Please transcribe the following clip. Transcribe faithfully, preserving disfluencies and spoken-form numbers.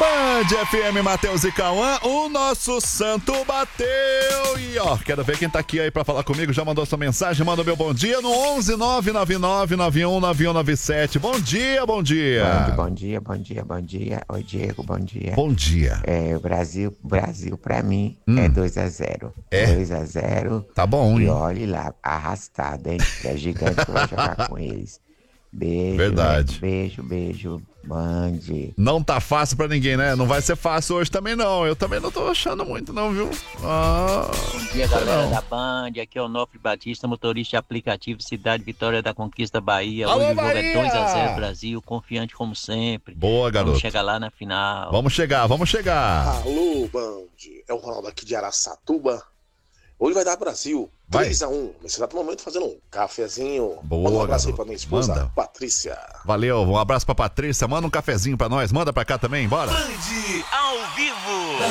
Band F M, Matheus e Cauã, o nosso santo bateu. E ó, quero ver quem tá aqui aí pra falar comigo. Já mandou sua mensagem, manda o meu bom dia no onze nove nove nove nove um nove um nove sete. Bom dia, bom dia. Bom dia, bom dia, bom dia. Oi, Diego, bom dia. Bom dia. É, o Brasil, Brasil pra mim Hum. é dois a zero. É? dois a zero. Tá bom, E hein? olhe lá, arrastado, hein? É gigante que vai jogar com eles. Beijo, Verdade. né? Beijo, beijo, Band. Não tá fácil pra ninguém, né? Não vai ser fácil hoje também, não. Eu também não tô achando muito, não, viu? Ah, Bom dia, galera não. da Band. Aqui é o Nofre Batista, motorista de aplicativo Cidade Vitória da Conquista Bahia. Alô, Hoje o jogo Bahia! é dois a zero Brasil, confiante como sempre. Boa, garoto. Vamos chegar lá na final. Vamos chegar, vamos chegar. Alô, Band. É o Ronaldo aqui de Araçatuba. Hoje vai dar Brasil. Vai. três a um. Nesse exato momento fazendo um cafezinho. Boa, Manda um abraço aí garoto. pra minha esposa, Manda. Patrícia. Valeu, um abraço pra Patrícia. Manda um cafezinho pra nós. Manda pra cá também, bora. Band ao vivo.